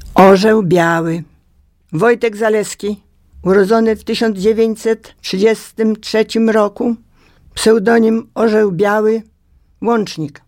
Orzeł biały. Wojtek Zaleski, urodzony w 1933 roku, pseudonim Orzeł Biały, Łącznik.